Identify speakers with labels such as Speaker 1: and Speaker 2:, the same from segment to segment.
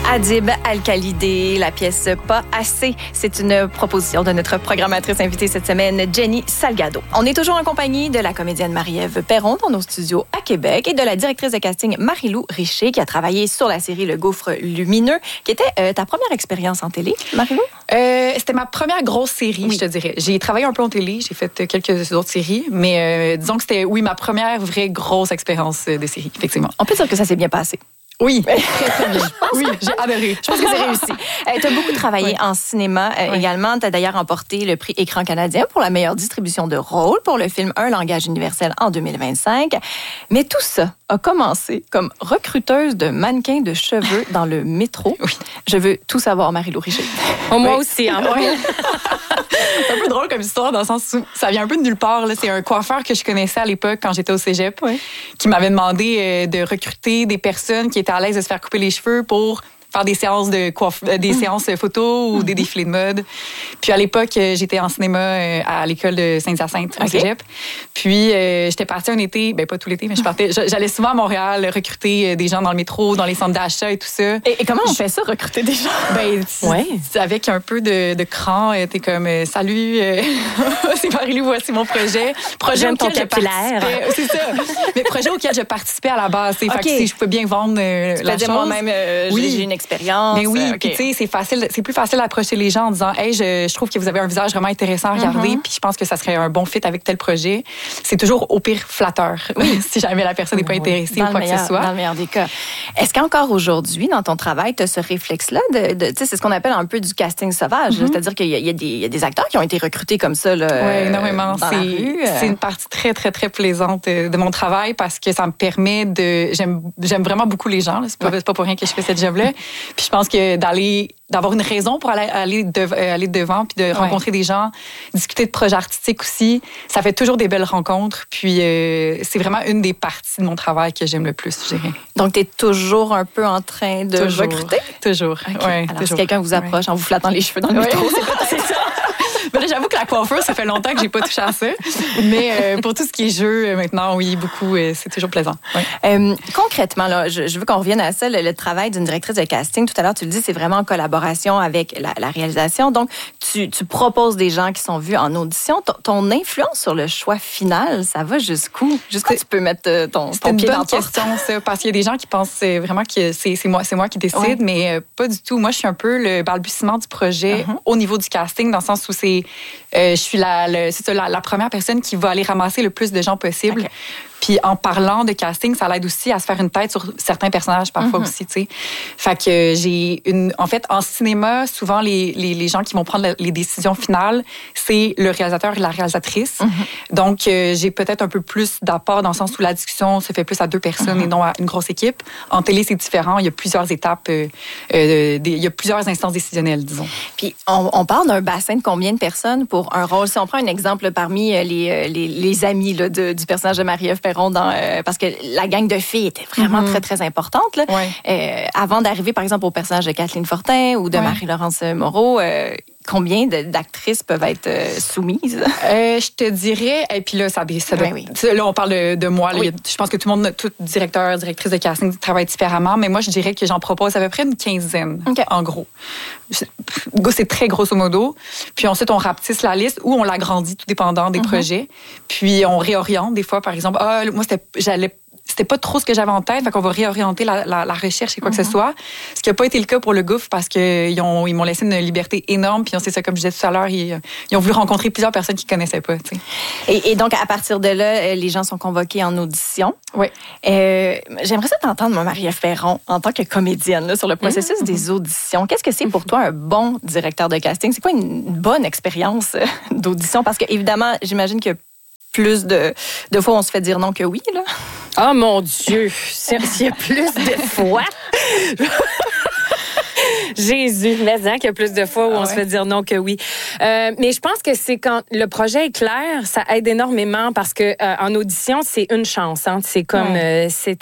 Speaker 1: Adib Al-Khalidé, la pièce Pas assez. C'est une proposition de notre programmatrice invitée cette semaine, Jenny Salgado. On est toujours en compagnie de la comédienne Marie-Ève Perron dans nos studios à Québec et de la directrice de casting Marie-Lou Richer qui a travaillé sur la série Le Gouffre lumineux, qui était ta première expérience en télé, Marie-Lou?
Speaker 2: C'était ma première grosse série, je te dirais. J'ai travaillé un peu en télé, j'ai fait quelques autres séries, mais disons que c'était, ma première vraie grosse expérience de série, effectivement.
Speaker 1: On peut dire que ça s'est bien passé.
Speaker 2: Oui, très, très bien. Oui, j'ai adoré.
Speaker 1: Je pense que c'est réussi. Tu as beaucoup travaillé en cinéma également. Tu as d'ailleurs remporté le prix Écran canadien pour la meilleure distribution de rôle pour le film Un langage universel en 2025. Mais tout ça a commencé comme recruteuse de mannequins de cheveux dans le métro. Oui. Je veux tout savoir, Marie-Lou Richer.
Speaker 3: Moi aussi, hein.
Speaker 2: C'est un peu drôle comme histoire dans le sens où ça vient un peu de nulle part. Là. C'est un coiffeur que je connaissais à l'époque quand j'étais au cégep qui m'avait demandé de recruter des personnes qui étaient à l'aise de se faire couper les cheveux pour faire des séances de des séances photos ou des défilés de mode. Puis à l'époque, j'étais en cinéma à l'école de Saint-Hyacinthe au cégep. Puis j'étais partie un été, pas tout l'été, mais j'allais souvent à Montréal recruter des gens dans le métro, dans les centres d'achat et tout ça.
Speaker 1: Et comment on fait ça, recruter des gens?
Speaker 2: Avec un peu de cran, t'es comme salut, c'est Marie-Lou, voici mon projet. Projet auquel je participais. C'est ça. Mais projet auquel je participais à la base. Fait que si je pouvais bien vendre la chose.
Speaker 1: Moi-même, j'ai une expérience.
Speaker 2: Mais oui, puis tu sais, c'est plus facile d'approcher les gens en disant hey, je trouve que vous avez un visage vraiment intéressant à regarder, puis je pense que ça serait un bon fit avec tel projet. C'est toujours au pire flatteur, si jamais la personne n'est pas intéressée ou quoi que ce soit.
Speaker 1: Dans le meilleur des cas. Est-ce qu'encore aujourd'hui, dans ton travail, tu as ce réflexe-là c'est ce qu'on appelle un peu du casting sauvage, c'est-à-dire qu'il y a des acteurs qui ont été recrutés comme ça là,
Speaker 2: oui, énormément. C'est une partie très, très, très plaisante de mon travail parce que ça me permet de... J'aime vraiment beaucoup les gens. C'est pas pour rien que je fais cette job-là. Puis je pense que d'avoir une raison pour aller devant puis de rencontrer des gens, discuter de projets artistiques aussi, ça fait toujours des belles rencontres. Puis c'est vraiment une des parties de mon travail que j'aime le plus, je dirais.
Speaker 1: Donc, tu es toujours un peu en train de recruter?
Speaker 2: Toujours.
Speaker 1: Okay.
Speaker 2: Ouais,
Speaker 1: alors, si quelqu'un vous approche en vous flattant les cheveux dans le métro, c'est ça.
Speaker 2: Mais là, j'avoue que la coiffure, ça fait longtemps que j'ai pas touché à ça. Mais pour tout ce qui est jeu, maintenant, oui, beaucoup, c'est toujours plaisant. Oui.
Speaker 1: Concrètement, là, je veux qu'on revienne à ça, le travail d'une directrice de casting. Tout à l'heure, tu le dis, c'est vraiment en collaboration avec la réalisation. Donc, tu proposes des gens qui sont vus en audition. Ton influence sur le choix final, ça va jusqu'où? Jusqu'où tu peux mettre ton pied dans la porte?
Speaker 2: C'est une bonne question, ça, parce qu'il y a des gens qui pensent vraiment que c'est moi qui décide, mais pas du tout. Moi, je suis un peu le balbutiement du projet au niveau du casting, dans le sens où je suis la première personne qui va aller ramasser le plus de gens possible. Okay. Puis en parlant de casting, ça l'aide aussi à se faire une tête sur certains personnages parfois aussi, tu sais. Fait que en fait, en cinéma, souvent les gens qui vont prendre les décisions finales, c'est le réalisateur et la réalisatrice. Donc j'ai peut-être un peu plus d'apport dans le sens où la discussion se fait plus à deux personnes et non à une grosse équipe. En télé, c'est différent. Il y a plusieurs étapes, il y a plusieurs instances décisionnelles, disons.
Speaker 1: Puis on parle d'un bassin de combien de personnes pour un rôle? Si on prend un exemple parmi les amis là, du personnage de Marie-Ève Perron, parce que la gang de filles était vraiment très, très importante. Là. Avant d'arriver, par exemple, au personnage de Kathleen Fortin ou de Marie-Laurence Moreau, combien d'actrices peuvent être soumises?
Speaker 2: Je te dirais, et puis là, là, on parle de moi. Là, je pense que tout directeur, directrice de casting travaille différemment, mais moi, je dirais que j'en propose à peu près une quinzaine, en gros. C'est très grosso modo. Puis ensuite, on rapetisse la liste ou on l'agrandit, tout dépendant des projets. Puis on réoriente des fois, par exemple, moi, c'était pas trop ce que j'avais en tête, fait qu'on va réorienter la recherche et quoi que ce soit. Ce qui n'a pas été le cas pour le Gouffre parce qu'ils m'ont laissé une liberté énorme. Puis c'est ça, comme je disais tout à l'heure, ils ont voulu rencontrer plusieurs personnes qu'ils ne connaissaient pas. Tu sais.
Speaker 1: Et donc, à partir de là, les gens sont convoqués en audition.
Speaker 2: Oui.
Speaker 1: J'aimerais ça t'entendre, moi, Marie-Ève Perron, en tant que comédienne, là, sur le processus des auditions. Qu'est-ce que c'est pour toi un bon directeur de casting? C'est quoi une bonne expérience d'audition? Parce que, évidemment, j'imagine que plus de fois, on se fait dire non que oui, là.
Speaker 3: Oh mon Dieu! S'il y a plus de fois... Jésus, mais qu'il y a plus de fois où on se fait dire non que oui. Mais je pense que c'est quand le projet est clair, ça aide énormément parce que en audition, c'est une chance. Hein. C'est comme c'est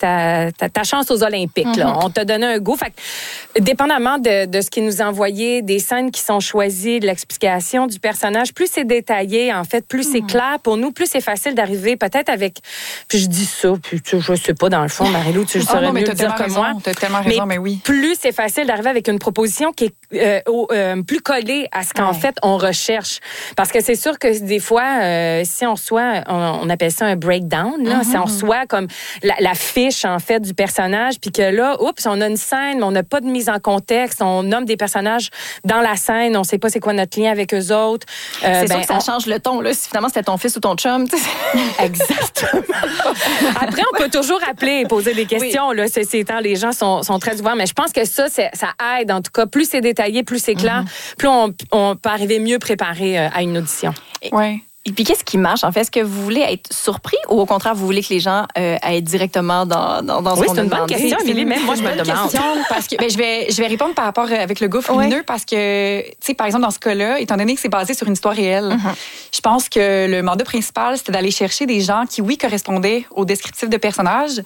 Speaker 3: ta chance aux Olympiques. Là. On t'a donné un go. Fait que, dépendamment de ce qu'ils nous envoyait, des scènes qui sont choisies, de l'explication du personnage, plus c'est détaillé, en fait, plus c'est clair pour nous, plus c'est facile d'arriver peut-être avec... Puis je dis ça, puis je sais pas, dans le fond, Marie-Lou, tu le saurais mieux le dire que moi.
Speaker 2: T'as tellement raison, mais oui.
Speaker 3: Plus c'est facile d'arriver avec une proposition qui est plus collée à ce qu'en fait on recherche. Parce que c'est sûr que des fois, si on reçoit, on appelle ça un breakdown, là, si on reçoit comme la fiche, en fait, du personnage, puis que là, oups, on a une scène, mais on n'a pas de mise en contexte, on nomme des personnages dans la scène, on sait pas c'est quoi notre lien avec eux autres.
Speaker 1: C'est sûr que ça change le ton, là, si finalement c'était ton fils ou ton chum.
Speaker 3: Exactement. Après, on peut toujours appeler et poser des questions, là, ceci étant, les gens sont très ouverts, mais je pense que ça aide, en tout cas, plus c'est détaillé, plus c'est clair, plus on peut arriver mieux préparé à une audition.
Speaker 2: Oui.
Speaker 1: Et puis, qu'est-ce qui marche, en fait? Est-ce que vous voulez être surpris ou au contraire, vous voulez que les gens aillent directement dans ce qu'on a demandé?
Speaker 3: Oui, c'est une bonne question, Émilie. Même moi, je me demande.
Speaker 2: Parce que, je vais répondre par rapport avec le gouffre lumineux parce que, tu sais, par exemple, dans ce cas-là, étant donné que c'est basé sur une histoire réelle, je pense que le mandat principal, c'était d'aller chercher des gens qui, oui, correspondaient au descriptif de personnages,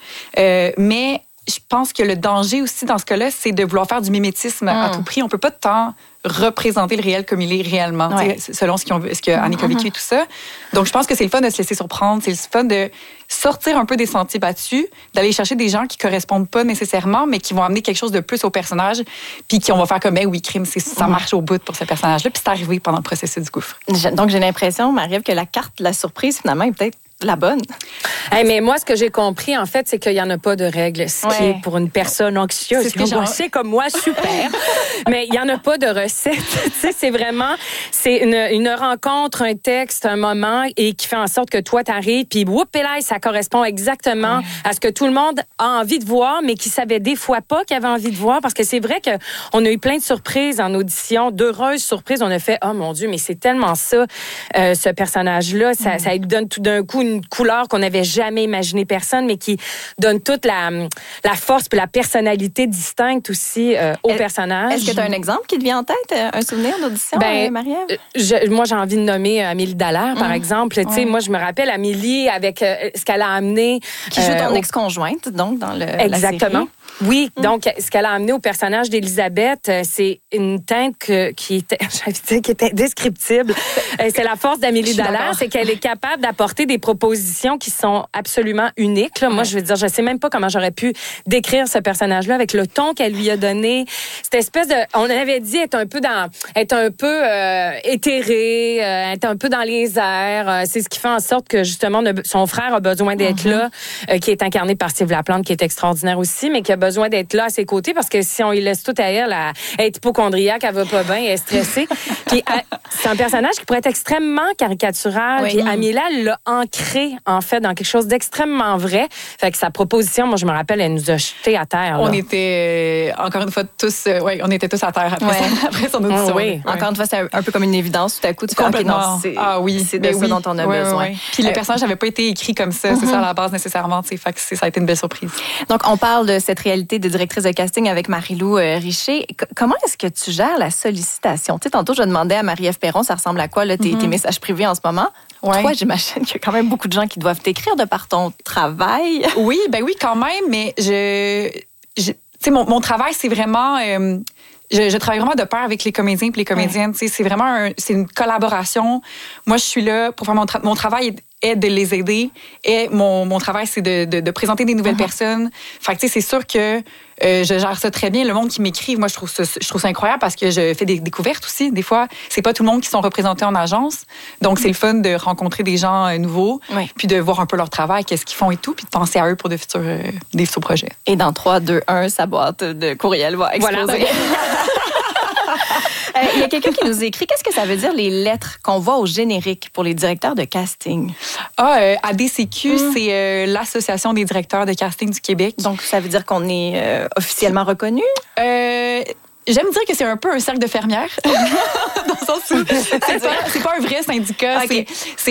Speaker 2: mais je pense que le danger aussi dans ce cas-là, c'est de vouloir faire du mimétisme à tout prix. On peut pas tant représenter le réel comme il est réellement, selon ce qu'Annick a vécu et tout ça. Donc, je pense que c'est le fun de se laisser surprendre. C'est le fun de sortir un peu des sentiers battus, d'aller chercher des gens qui correspondent pas nécessairement, mais qui vont amener quelque chose de plus au personnage, puis qui on va faire comme, oui, crime, ça marche au bout pour ce personnage-là, puis c'est arrivé pendant le processus du gouffre.
Speaker 1: Donc, j'ai l'impression, Marie-Ève, que la carte de la surprise, finalement, est peut-être la bonne.
Speaker 3: Mais moi, ce que j'ai compris, en fait, c'est qu'il n'y en a pas de règle. Ce qui est pour une personne anxieuse, c'est comme moi, super. Mais il n'y en a pas de recette. C'est vraiment, c'est une rencontre, un texte, un moment, et qui fait en sorte que toi, t'arrives, puis là, ça correspond exactement à ce que tout le monde a envie de voir, mais qui savait des fois pas qu'il avait envie de voir, parce que c'est vrai qu'on a eu plein de surprises en audition, d'heureuses surprises. On a fait, oh mon Dieu, mais c'est tellement ça, ce personnage-là. Ça lui donne tout d'un coup une couleur qu'on n'avait jamais imaginé personne, mais qui donne toute la force et la personnalité distincte aussi au personnage.
Speaker 1: Est-ce que tu as un exemple qui te vient en tête, un souvenir d'audition, Marie-Ève?
Speaker 3: Moi, j'ai envie de nommer Amélie Dallaire, par exemple. Tu sais, moi, je me rappelle Amélie avec ce qu'elle a amené.
Speaker 1: Qui joue ton ex-conjointe, donc, dans
Speaker 3: Exactement.
Speaker 1: la série.
Speaker 3: Oui, donc ce qu'elle a amené au personnage d'Elisabeth, c'est une teinte qui est indescriptible. C'est la force d'Amélie Dallaire, c'est qu'elle est capable d'apporter des propositions qui sont absolument uniques. Là. Moi, je veux dire, je sais même pas comment j'aurais pu décrire ce personnage-là avec le ton qu'elle lui a donné. Cette espèce de, on avait dit être un peu éthérée, être un peu dans les airs. C'est ce qui fait en sorte que justement son frère a besoin d'être là, qui est incarné par Steve Laplante, qui est extraordinaire aussi, mais qui a besoin d'être là à ses côtés parce que si on y laisse tout à elle être hypochondriaque, elle va pas bien, elle est stressée. Puis c'est un personnage qui pourrait être extrêmement caricatural. Puis Amélie, elle l'a ancré en fait dans quelque chose d'extrêmement vrai. Fait que sa proposition, moi je me rappelle, elle nous a jetés à terre. Là.
Speaker 2: On était encore une fois tous, on était tous à terre après son audition.
Speaker 1: Encore une fois, c'est un peu comme une évidence. Tout à coup, tu fais c'est de ça dont on a besoin.
Speaker 2: Puis le personnage n'avait pas été écrit comme ça, c'est ça à la base nécessairement. Fait que ça a été une belle surprise.
Speaker 1: Donc on parle de cette réalité de directrice de casting avec Marie-Lou Richer. Comment est-ce que tu gères la sollicitation? Tu sais, tantôt, je demandais à Marie-Ève Perron, ça ressemble à quoi, là, tes messages privés en ce moment? Toi, j'imagine qu'il y a quand même beaucoup de gens qui doivent t'écrire de par ton travail.
Speaker 2: Oui, quand même, mais tu sais, mon travail, c'est vraiment... Je travaille vraiment de pair avec les comédiens et les comédiennes. Tu sais, c'est vraiment c'est une collaboration. Moi, je suis là pour faire mon travail est de les aider. Et mon travail, c'est de présenter des nouvelles personnes. Fait que, tu sais, c'est sûr que je gère ça très bien. Le monde qui m'écrit, moi, je trouve ça incroyable parce que je fais des découvertes aussi. Des fois, c'est pas tout le monde qui sont représentés en agence. Donc, c'est le fun de rencontrer des gens nouveaux, puis de voir un peu leur travail, qu'est-ce qu'ils font et tout, puis de penser à eux pour des futurs projets.
Speaker 1: Et dans 3, 2, 1, sa boîte de courriel va exploser. Voilà. Il y a quelqu'un qui nous écrit, qu'est-ce que ça veut dire les lettres qu'on voit au générique pour les directeurs de casting?
Speaker 2: ADCQ, c'est l'Association des directeurs de casting du Québec.
Speaker 1: Donc, ça veut dire qu'on est officiellement reconnu?
Speaker 2: J'aime dire que c'est un peu un cercle de fermières. Dans le sens où c'est pas un vrai syndicat. Okay.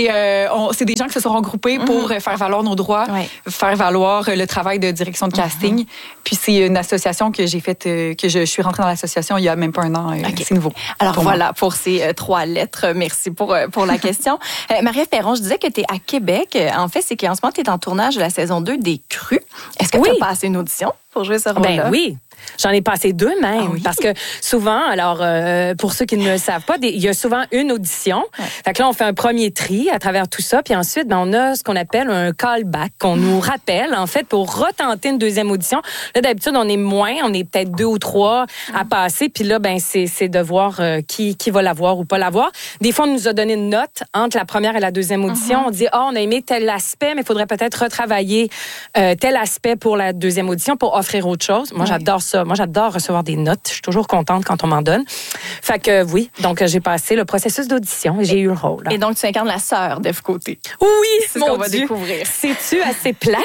Speaker 2: C'est des gens qui se sont regroupés pour faire valoir nos droits, faire valoir le travail de direction de casting. Puis c'est une association que j'ai faite, que je suis rentrée dans l'association il y a même pas un an. C'est nouveau.
Speaker 1: Alors voilà pour ces 3 lettres. Merci pour la question. Marie-Ève Perron, je disais que tu es à Québec. En fait, c'est qu'en ce moment, tu es en tournage de la saison 2 des Crues. Est-ce que tu as passé une audition pour jouer ce rôle-là?
Speaker 3: Ben oui. J'en ai passé 2 même, parce que souvent, alors pour ceux qui ne le savent pas, il y a souvent une audition. Fait que là, on fait un premier tri à travers tout ça, puis ensuite, on a ce qu'on appelle un callback, qu'on nous rappelle, en fait, pour retenter une deuxième audition. Là, d'habitude, on est peut-être 2 ou 3 à passer, puis là, c'est de voir qui va l'avoir ou pas l'avoir. Des fois, on nous a donné une note entre la première et la deuxième audition. On dit, on a aimé tel aspect, mais il faudrait peut-être retravailler tel aspect pour la deuxième audition pour offrir autre chose. Moi, j'adore ça. Moi, j'adore recevoir des notes. Je suis toujours contente quand on m'en donne. Fait que oui, donc j'ai passé le processus d'audition et j'ai eu le rôle.
Speaker 1: Et donc, tu incarnes la sœur d'Ève Côté.
Speaker 3: Oui,
Speaker 1: c'est ce qu'on va découvrir.
Speaker 3: C'est-tu assez plate?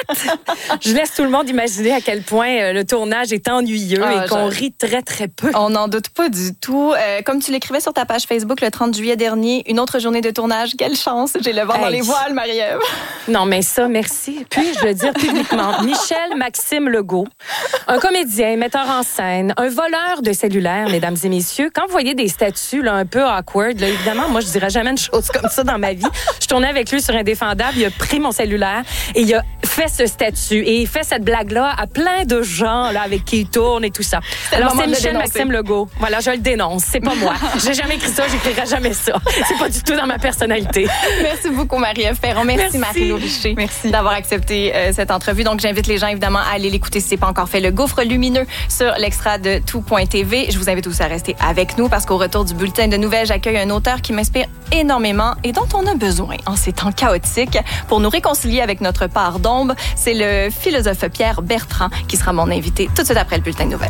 Speaker 3: Je laisse tout le monde imaginer à quel point le tournage est ennuyeux et qu'on rit très, très peu.
Speaker 1: On n'en doute pas du tout. Comme tu l'écrivais sur ta page Facebook le 30 juillet dernier, une autre journée de tournage. Quelle chance! J'ai le vent dans les voiles, Marie-Ève.
Speaker 3: Non, mais ça, merci. Puis-je le dire publiquement? Michel-Maxime Legault, un comédien, metteur en scène, un voleur de cellulaire, mesdames et messieurs. Quand vous voyez des statuts là, un peu awkward, là, évidemment, moi, je dirais jamais une chose comme ça dans ma vie. Je tournais avec lui sur Indéfendable, il a pris mon cellulaire et il a fait ce statut et il fait cette blague-là à plein de gens là, avec qui il tourne et tout ça. Alors, c'est Michel-Maxime Legault. Voilà, je le dénonce. C'est pas moi. J'ai jamais écrit ça, j'écrirai jamais ça. C'est pas du tout dans ma personnalité.
Speaker 1: Merci beaucoup, Marie-Ève Perron. Merci. Marie-Lou Richer d'avoir accepté cette entrevue. Donc, j'invite les gens, évidemment, à aller l'écouter si c'est pas encore fait. Le Gouffre lumineux sur l'extra de tout.tv. Je vous invite aussi à rester avec nous parce qu'au retour du bulletin de nouvelles, j'accueille un auteur qui m'inspire énormément et dont on a besoin en ces temps chaotiques pour nous réconcilier avec notre part d'ombre. C'est le philosophe Pierre Bertrand qui sera mon invité tout de suite après le bulletin de nouvelles.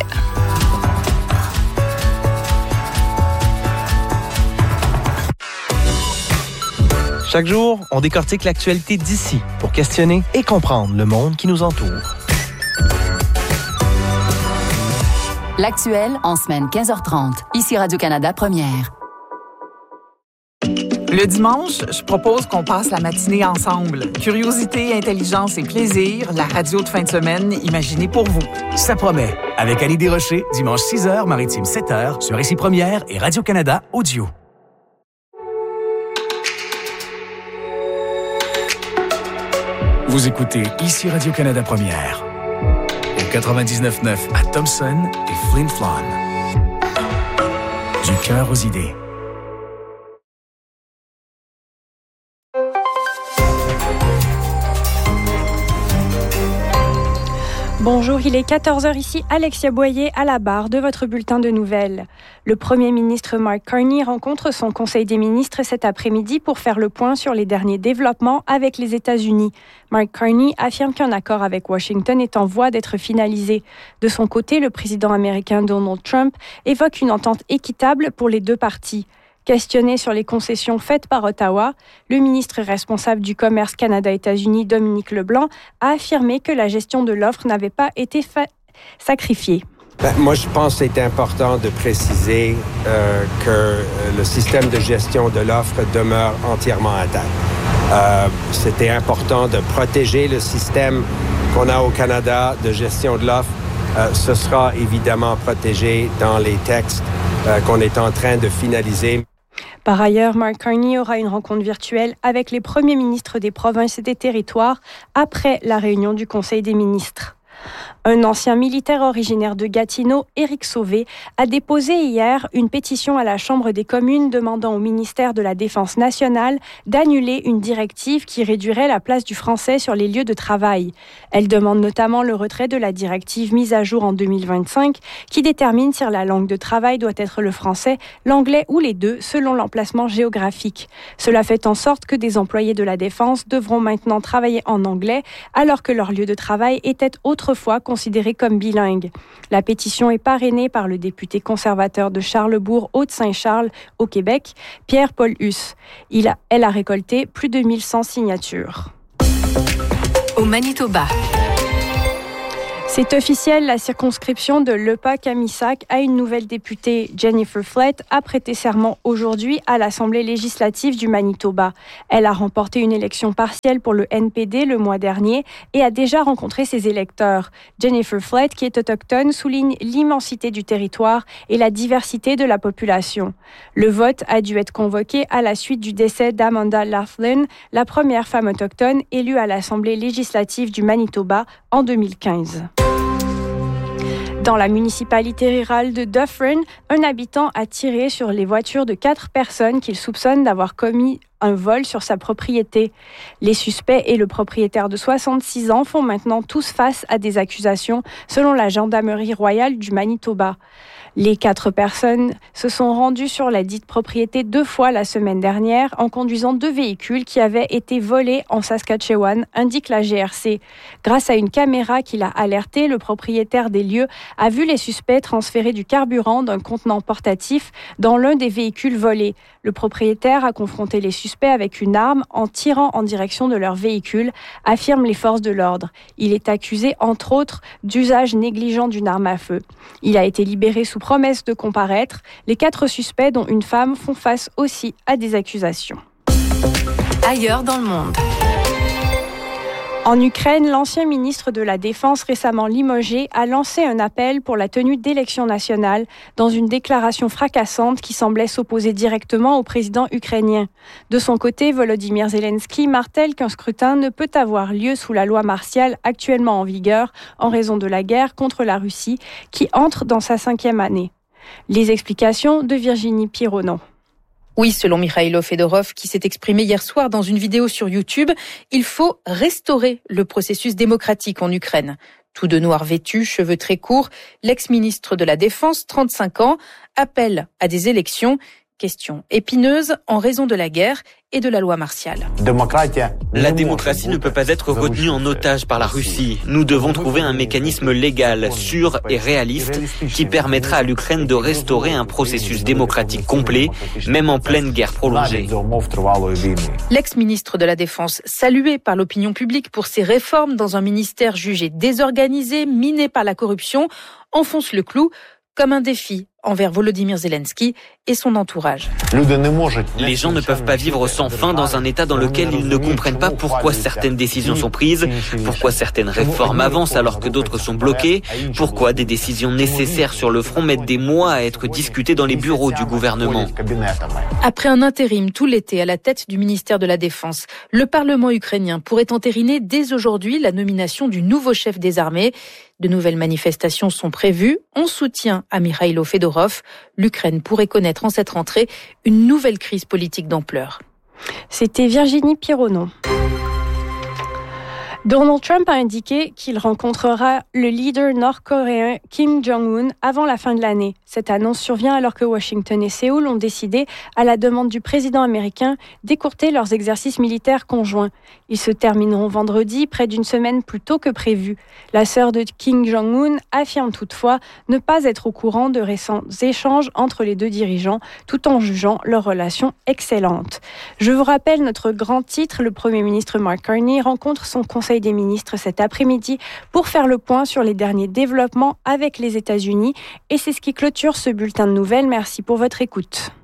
Speaker 4: Chaque jour, on décortique l'actualité d'ici pour questionner et comprendre le monde qui nous entoure.
Speaker 5: L'actuel en semaine 15h30. Ici Radio-Canada Première.
Speaker 6: Le dimanche, je propose qu'on passe la matinée ensemble. Curiosité, intelligence et plaisir, la radio de fin de semaine imaginée pour vous.
Speaker 7: Ça promet. Avec Annie Desrochers, dimanche 6h, maritime 7h, sur Ici Première et Radio-Canada Audio. Vous écoutez Ici Radio-Canada Première. Au 99.9 à Thompson et Flin Flon. Du cœur aux idées.
Speaker 8: Bonjour, il est 14h ici, Alexia Boyer à la barre de votre bulletin de nouvelles. Le Premier ministre Mark Carney rencontre son Conseil des ministres cet après-midi pour faire le point sur les derniers développements avec les États-Unis. Mark Carney affirme qu'un accord avec Washington est en voie d'être finalisé. De son côté, le président américain Donald Trump évoque une entente équitable pour les deux parties. Questionné sur les concessions faites par Ottawa, le ministre responsable du commerce Canada-États-Unis, Dominique Leblanc, a affirmé que la gestion de l'offre n'avait pas été sacrifiée.
Speaker 9: Moi, je pense que c'est important de préciser que le système de gestion de l'offre demeure entièrement intact. C'était important de protéger le système qu'on a au Canada de gestion de l'offre. Ce sera évidemment protégé dans les textes qu'on est en train de finaliser.
Speaker 8: Par ailleurs, Mark Carney aura une rencontre virtuelle avec les premiers ministres des provinces et des territoires après la réunion du Conseil des ministres. Un ancien militaire originaire de Gatineau, Éric Sauvé, a déposé hier une pétition à la Chambre des communes demandant au ministère de la Défense nationale d'annuler une directive qui réduirait la place du français sur les lieux de travail. Elle demande notamment le retrait de la directive mise à jour en 2025 qui détermine si la langue de travail doit être le français, l'anglais ou les deux selon l'emplacement géographique. Cela fait en sorte que des employés de la Défense devront maintenant travailler en anglais alors que leur lieu de travail était autrefois considéré comme bilingue. La pétition est parrainée par le député conservateur de Charlesbourg, Haute-Saint-Charles, au Québec, Pierre-Paul Huss. Elle a récolté plus de 1100 signatures.
Speaker 5: Au Manitoba.
Speaker 8: C'est officiel, la circonscription de Lepas-Camissac a une nouvelle députée, Jennifer Flett, a prêté serment aujourd'hui à l'Assemblée législative du Manitoba. Elle a remporté une élection partielle pour le NPD le mois dernier et a déjà rencontré ses électeurs. Jennifer Flett, qui est autochtone, souligne l'immensité du territoire et la diversité de la population. Le vote a dû être convoqué à la suite du décès d'Amanda Laughlin, la première femme autochtone élue à l'Assemblée législative du Manitoba en 2015. Dans la municipalité rurale de Dufferin, un habitant a tiré sur les voitures de 4 personnes qu'il soupçonne d'avoir commis un vol sur sa propriété. Les suspects et le propriétaire de 66 ans font maintenant tous face à des accusations, selon la Gendarmerie royale du Manitoba. Les 4 personnes se sont rendues sur la dite propriété 2 fois la semaine dernière en conduisant 2 véhicules qui avaient été volés en Saskatchewan, indique la GRC. Grâce à une caméra qui l'a alerté, le propriétaire des lieux a vu les suspects transférer du carburant d'un contenant portatif dans l'un des véhicules volés. Le propriétaire a confronté les suspects avec une arme en tirant en direction de leur véhicule, affirment les forces de l'ordre. Il est accusé, entre autres, d'usage négligent d'une arme à feu. Il a été libéré sous promesse de comparaître. Les 4 suspects, dont une femme, font face aussi à des accusations.
Speaker 5: Ailleurs dans le monde.
Speaker 8: En Ukraine, l'ancien ministre de la Défense récemment limogé a lancé un appel pour la tenue d'élections nationales dans une déclaration fracassante qui semblait s'opposer directement au président ukrainien. De son côté, Volodymyr Zelensky martèle qu'un scrutin ne peut avoir lieu sous la loi martiale actuellement en vigueur en raison de la guerre contre la Russie qui entre dans sa 5e année. Les explications de Virginie Pironon.
Speaker 10: Oui, selon Mikhailo Fedorov, qui s'est exprimé hier soir dans une vidéo sur YouTube, il faut restaurer le processus démocratique en Ukraine. Tout de noir vêtu, cheveux très courts, l'ex-ministre de la Défense, 35 ans, appelle à des élections. Question épineuse en raison de la guerre et de la loi martiale.
Speaker 11: La démocratie ne peut pas être retenue en otage par la Russie. Nous devons trouver un mécanisme légal, sûr et réaliste qui permettra à l'Ukraine de restaurer un processus démocratique complet, même en pleine guerre prolongée.
Speaker 10: L'ex-ministre de la Défense, salué par l'opinion publique pour ses réformes dans un ministère jugé désorganisé, miné par la corruption, enfonce le clou comme un défi envers Volodymyr Zelensky et son entourage.
Speaker 11: Les gens ne peuvent pas vivre sans fin dans un État dans lequel ils ne comprennent pas pourquoi certaines décisions sont prises, pourquoi certaines réformes avancent alors que d'autres sont bloquées, pourquoi des décisions nécessaires sur le front mettent des mois à être discutées dans les bureaux du gouvernement.
Speaker 10: Après un intérim tout l'été à la tête du ministère de la Défense, le Parlement ukrainien pourrait entériner dès aujourd'hui la nomination du nouveau chef des armées. De nouvelles manifestations sont prévues en soutien à Mikhailo Fedorov. L'Ukraine pourrait connaître en cette rentrée une nouvelle crise politique d'ampleur.
Speaker 8: C'était Virginie Pironon. Donald Trump a indiqué qu'il rencontrera le leader nord-coréen Kim Jong-un avant la fin de l'année. Cette annonce survient alors que Washington et Séoul ont décidé, à la demande du président américain, d'écourter leurs exercices militaires conjoints. Ils se termineront vendredi, près d'une semaine plus tôt que prévu. La sœur de Kim Jong-un affirme toutefois ne pas être au courant de récents échanges entre les 2 dirigeants, tout en jugeant leur relation excellente. Je vous rappelle notre grand titre, le Premier ministre Mark Carney rencontre son Conseil des ministres cet après-midi pour faire le point sur les derniers développements avec les États-Unis. Et c'est ce qui clôture ce bulletin de nouvelles. Merci pour votre écoute.